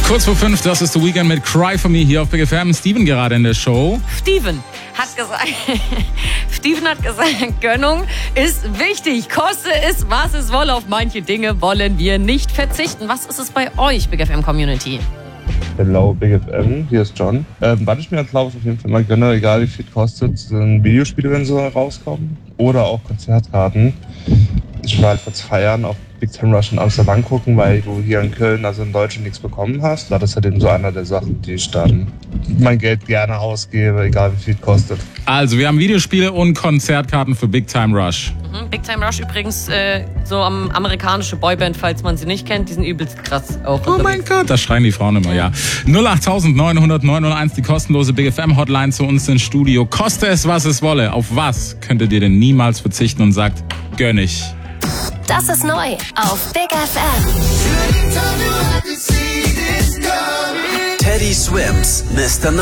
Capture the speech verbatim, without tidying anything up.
Kurz vor fünf, das ist The Weekend mit Cry For Me hier auf Big F M. Steven gerade in der Show. Steven hat gesagt, Steven hat gesagt, Gönnung ist wichtig. Koste es, was es wolle. Auf manche Dinge wollen wir nicht verzichten. Was ist es bei euch, Big F M Community? Hello, Big F M, hier ist John. Ähm, was ich mir als Lauf auf jeden Fall mal gönne, egal wie viel kostet, sind Videospiele, wenn sie rauskommen. Oder auch Konzertkarten. Ich will halt für Feiern auf Big Time Rush in Amsterdam gucken, weil du hier in Köln, also in Deutschland, nichts bekommen hast. Das ist halt eben so einer der Sachen, die ich dann mein Geld gerne ausgebe, egal wie viel es kostet. Also, wir haben Videospiele und Konzertkarten für Big Time Rush. Mhm, Big Time Rush übrigens äh, so am amerikanische Boyband, falls man sie nicht kennt. Die sind übelst krass auch. Oh mein Gott, da schreien die Frauen immer, ja. null acht neun null null neun null eins, die kostenlose Big F M Hotline zu uns ins Studio. Koste es, was es wolle. Auf was könntet ihr denn niemals verzichten und sagt, gönn ich? Das ist neu auf Big F M. Teddy Swims, Mister